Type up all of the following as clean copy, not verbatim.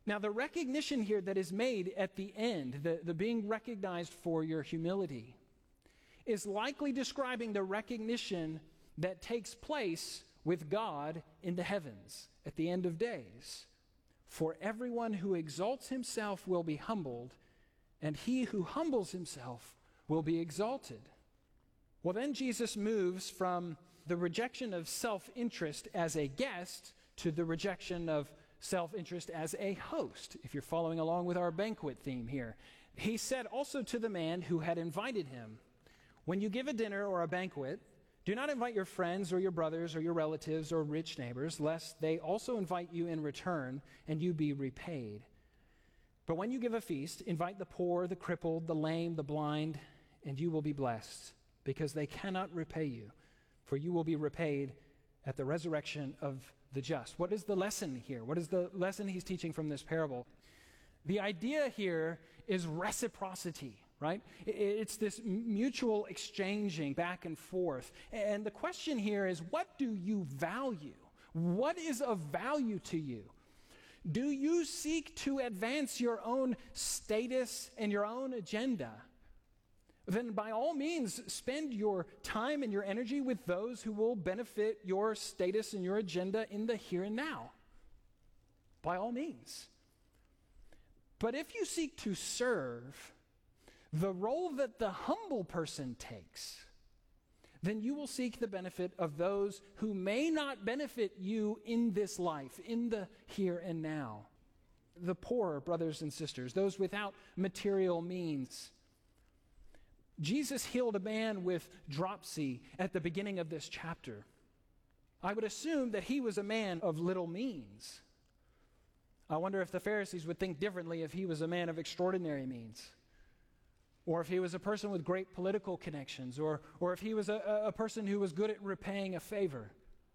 Now, the recognition here that is made at the end, the being recognized for your humility, is likely describing the recognition that takes place with God in the heavens at the end of days. For everyone who exalts himself will be humbled, and he who humbles himself will be exalted. Well, then Jesus moves from the rejection of self-interest as a guest to the rejection of self-interest as a host, if you're following along with our banquet theme here. He said also to the man who had invited him, "When you give a dinner or a banquet, do not invite your friends or your brothers or your relatives or rich neighbors, lest they also invite you in return and you be repaid. But when you give a feast, invite the poor, the crippled, the lame, the blind, and you will be blessed, because they cannot repay you, for you will be repaid at the resurrection of the just." What is the lesson here? What is the lesson he's teaching from this parable? The idea here is reciprocity, right? It's this mutual exchanging back and forth. And the question here is, what do you value? What is of value to you? Do you seek to advance your own status and your own agenda? Then by all means, spend your time and your energy with those who will benefit your status and your agenda in the here and now. By all means. But if you seek to serve the role that the humble person takes, then you will seek the benefit of those who may not benefit you in this life, in the here and now. The poor brothers and sisters, those without material means. Jesus healed a man with dropsy at the beginning of this chapter. I would assume that he was a man of little means. I wonder if the Pharisees would think differently if he was a man of extraordinary means, or if he was a person with great political connections, or if he was a person who was good at repaying a favor.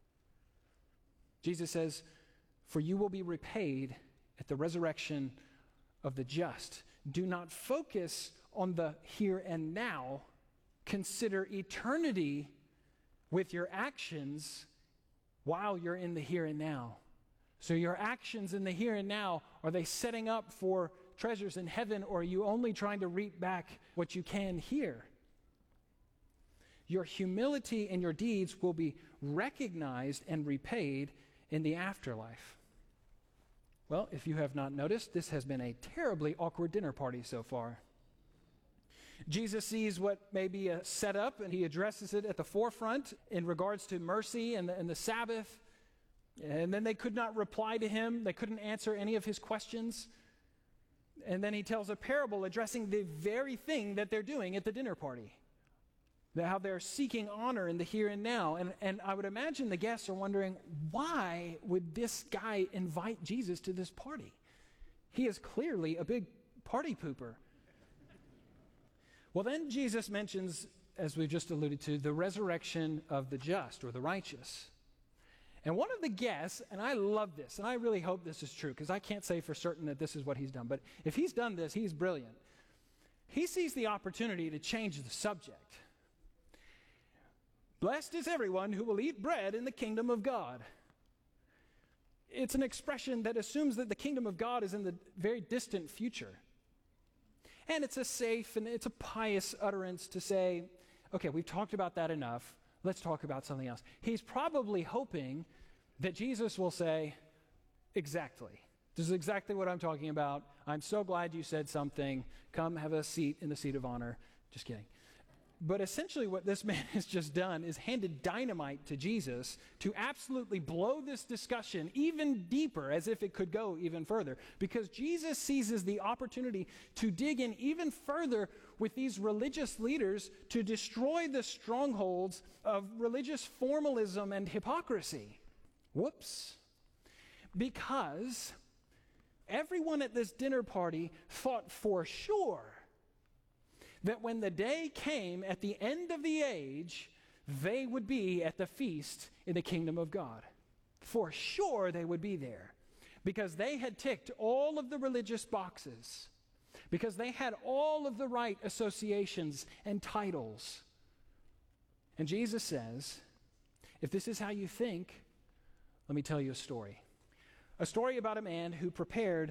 Jesus says, "For you will be repaid at the resurrection of the just." Do not focus on the here and now. Consider eternity with your actions while you're in the here and now. So your actions in the here and now, are they setting up for treasures in heaven, or are you only trying to reap back what you can here? Your humility and your deeds will be recognized and repaid in the afterlife. Well, if you have not noticed, this has been a terribly awkward dinner party so far. Jesus sees what may be a setup, and he addresses it at the forefront in regards to mercy and the Sabbath. And then they could not reply to him. They couldn't answer any of his questions. And then he tells a parable addressing the very thing that they're doing at the dinner party. How they're seeking honor in the here and now. And I would imagine the guests are wondering, why would this guy invite Jesus to this party? He is clearly a big party pooper. Well, then Jesus mentions, as we just alluded to, the resurrection of the just or the righteous. And one of the guests, and I love this, and I really hope this is true, because I can't say for certain that this is what he's done, but if he's done this, he's brilliant. He sees the opportunity to change the subject. Blessed is everyone who will eat bread in the kingdom of God. It's an expression that assumes that the kingdom of God is in the very distant future. And it's a safe and it's a pious utterance to say, okay, we've talked about that enough. Let's talk about something else. He's probably hoping that Jesus will say, exactly. This is exactly what I'm talking about. I'm so glad you said something. Come have a seat in the seat of honor. Just kidding. But essentially what this man has just done is handed dynamite to Jesus to absolutely blow this discussion even deeper, as if it could go even further. Because Jesus seizes the opportunity to dig in even further with these religious leaders to destroy the strongholds of religious formalism and hypocrisy. Whoops. Because everyone at this dinner party thought for sure that when the day came at the end of the age, they would be at the feast in the kingdom of God. For sure they would be there, because they had ticked all of the religious boxes, because they had all of the right associations and titles. And Jesus says, if this is how you think, let me tell you a story. A story about a man who prepared